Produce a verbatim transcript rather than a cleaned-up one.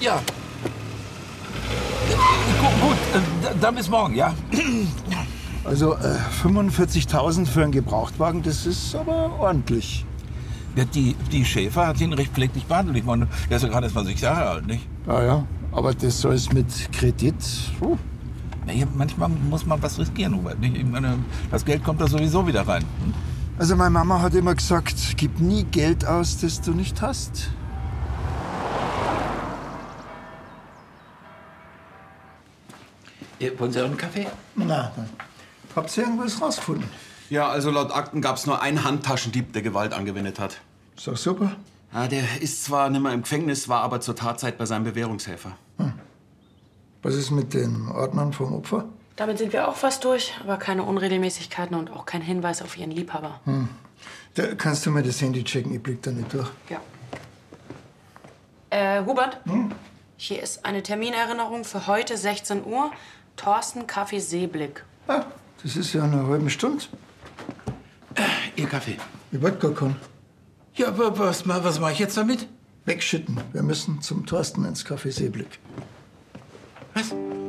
Ja. Gut, gut, dann bis morgen, ja? Also äh, fünfundvierzigtausend für einen Gebrauchtwagen, das ist aber ordentlich. Ja, die, die Schäfer hat ihn recht pfleglich behandelt. Ich meine, der ist ja gerade erst mal sechs Jahre alt, nicht? Ja, ja, aber das soll es mit Kredit. Uh. Naja, manchmal muss man was riskieren, Hubert. Nicht? Ich meine, das Geld kommt da sowieso wieder rein. Hm? Also meine Mama hat immer gesagt, gib nie Geld aus, das du nicht hast. Wollen Sie auch einen Kaffee? Na, habt ihr irgendwas rausgefunden? Ja, also laut Akten gab es nur einen Handtaschendieb, der Gewalt angewendet hat. Ist doch super. Ja, der ist zwar nicht mehr im Gefängnis, war aber zur Tatzeit bei seinem Bewährungshelfer. Hm. Was ist mit den Ordnern vom Opfer? Damit sind wir auch fast durch, aber keine Unregelmäßigkeiten und auch kein Hinweis auf Ihren Liebhaber. Hm. Da kannst du mir das Handy checken, ich blick da nicht durch. Ja. Äh, Hubert? Hm? Hier ist eine Terminerinnerung für heute sechzehn Uhr. Thorsten Kaffee Seeblick. Ah, das ist ja in einer halben Stunde. Äh, Ihr Kaffee. Ich wollte gar keinen. Ja, aber was, was mache ich jetzt damit? Wegschütten. Wir müssen zum Thorsten ins Café Seeblick. Was?